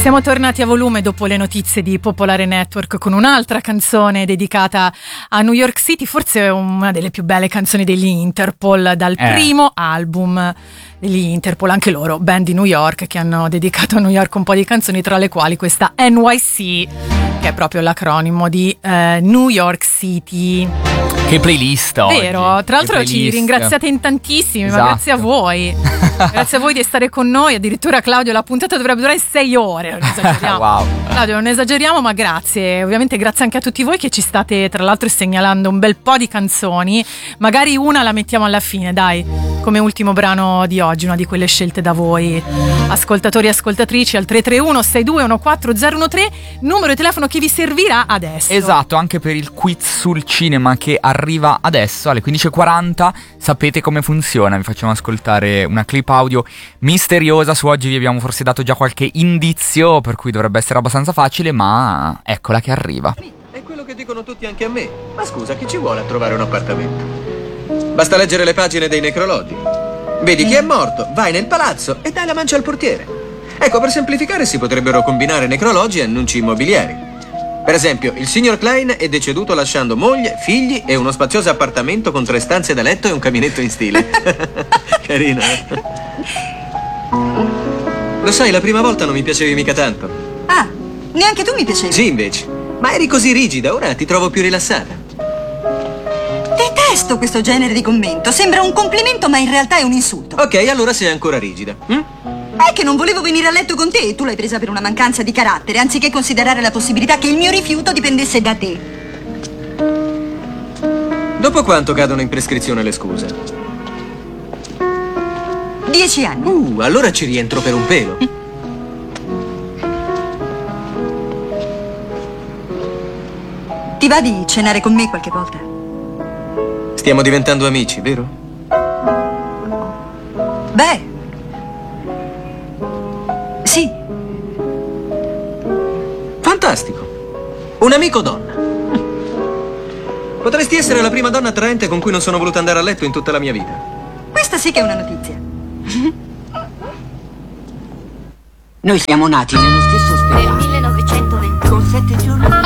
Siamo tornati a volume dopo le notizie di Popolare Network con un'altra canzone dedicata a New York City, forse una delle più belle canzoni degli Interpol dal primo album degli Interpol, anche loro band di New York che hanno dedicato a New York un po' di canzoni, tra le quali questa NYC, che è proprio l'acronimo di New York City. Che playlist oggi. Vero, tra l'altro ci ringraziate in tantissimi, esatto. Ma grazie a voi. Grazie a voi di stare con noi. Addirittura Claudio, la puntata dovrebbe durare 6 ore, non esageriamo. Wow. Claudio, non esageriamo, ma grazie. Ovviamente grazie anche a tutti voi che ci state tra l'altro segnalando un bel po' di canzoni. Magari una la mettiamo alla fine, dai, come ultimo brano di oggi, una di quelle scelte da voi ascoltatori e ascoltatrici al 331 6214013, numero di telefono che vi servirà adesso. Esatto, anche per il quiz sul cinema che arriva adesso alle 15:40. Sapete come funziona, vi facciamo ascoltare una clip audio misteriosa. Su oggi vi abbiamo forse dato già qualche indizio, per cui dovrebbe essere abbastanza facile, ma eccola che arriva. È quello che dicono tutti anche a me. Ma scusa, chi ci vuole a trovare un appartamento? Basta leggere le pagine dei necrologhi. Vedi chi è morto, vai nel palazzo e dai la mancia al portiere. Ecco, per semplificare si potrebbero combinare necrologi e annunci immobiliari. Per esempio, il signor Klein è deceduto lasciando moglie, figli e uno spazioso appartamento con 3 stanze da letto e un caminetto in stile. Carino, eh? Lo sai, la prima volta non mi piacevi mica tanto. Ah, neanche tu mi piacevi? Sì, invece. Ma eri così rigida, ora ti trovo più rilassata. Detesto questo genere di commento. Sembra un complimento, ma in realtà è un insulto. Ok, allora sei ancora rigida. È che non volevo venire a letto con te e tu l'hai presa per una mancanza di carattere, anziché considerare la possibilità che il mio rifiuto dipendesse da te. Dopo quanto cadono in prescrizione le scuse? 10 anni. Allora ci rientro per un pelo. Ti va di cenare con me qualche volta? Stiamo diventando amici, vero? Beh, sì. Fantastico. Un amico donna. Potresti essere la prima donna attraente con cui non sono voluto andare a letto in tutta la mia vita. Questa sì che è una notizia. Noi siamo nati nello stesso ospedale. Nel 1920. Con 7 giorni